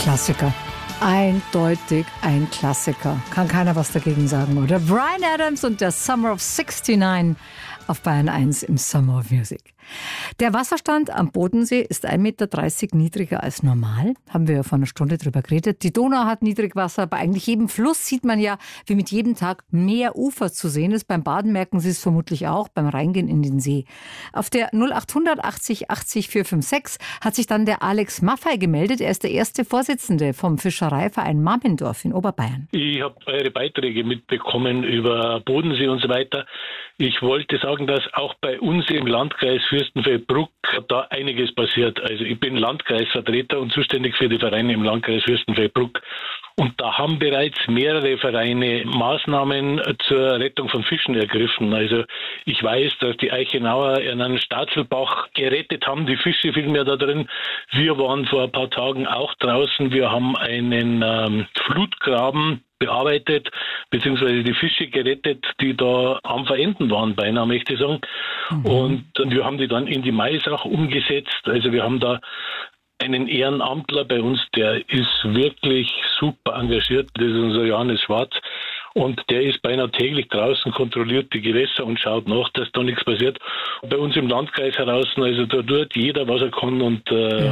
Klassiker. Eindeutig ein Klassiker. Kann keiner was dagegen sagen, oder? Bryan Adams und der Summer of 69 auf Bayern 1 im Summer of Music. Der Wasserstand am Bodensee ist 1,30 Meter niedriger als normal. Haben wir ja vor einer Stunde drüber geredet. Die Donau hat Niedrigwasser. Bei eigentlich jedem Fluss sieht man ja, wie mit jedem Tag mehr Ufer zu sehen ist. Beim Baden merken Sie es vermutlich auch, beim Reingehen in den See. Auf der 0800 80 80 456 hat sich dann der Alex Maffei gemeldet. Er ist der erste Vorsitzende vom Fischereiverein Mammendorf in Oberbayern. Ich habe eure Beiträge mitbekommen über Bodensee und so weiter. Ich wollte sagen, dass auch bei uns im Landkreis Fürstenfeldbruck da einiges passiert. Also ich bin Landkreisvertreter und zuständig für die Vereine im Landkreis Fürstenfeldbruck. Und da haben bereits mehrere Vereine Maßnahmen zur Rettung von Fischen ergriffen. Also ich weiß, dass die Eichenauer einen Staatzelbach gerettet haben, die Fische vielmehr da drin. Wir waren vor ein paar Tagen auch draußen. Wir haben einen Flutgraben bearbeitet, beziehungsweise die Fische gerettet, die da am Verenden waren, beinahe möchte ich sagen. Und wir haben die dann in die Maisach umgesetzt. Also wir haben da einen Ehrenamtler bei uns, der ist wirklich super engagiert. Das ist unser Johannes Schwarz. Und der ist beinahe täglich draußen, kontrolliert die Gewässer und schaut nach, dass da nichts passiert. Bei uns im Landkreis heraus, also da tut jeder, was er kann. Und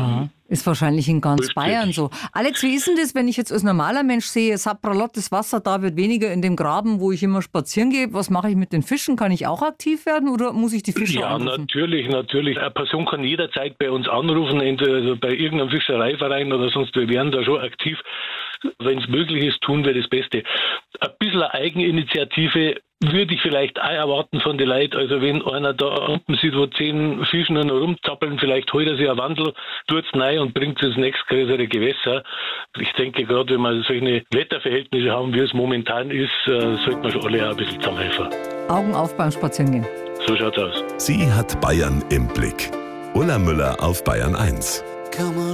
ist wahrscheinlich in ganz Bayern so. Alex, wie ist denn das, wenn ich jetzt als normaler Mensch sehe, sapralottes Wasser, da wird weniger in dem Graben, wo ich immer spazieren gehe. Was mache ich mit den Fischen? Kann ich auch aktiv werden oder muss ich die Fische anrufen? Ja, natürlich. Eine Person kann jederzeit bei uns anrufen, entweder bei irgendeinem Fischereiverein oder sonst. Wir wären da schon aktiv. Wenn es möglich ist, tun wir das Beste. Ein bisschen Eigeninitiative würde ich vielleicht auch erwarten von den Leuten. Also wenn einer da unten sieht, wo 10 Fische nur noch rumzappeln, vielleicht holt er sich einen Wandel, tut es rein und bringt es ins nächstgrößere Gewässer. Ich denke, gerade wenn wir solche Wetterverhältnisse haben, wie es momentan ist, sollten wir schon alle auch ein bisschen zusammenhelfen. Augen auf beim Spazierengehen. So schaut's aus. Sie hat Bayern im Blick. Ulla Müller auf Bayern 1.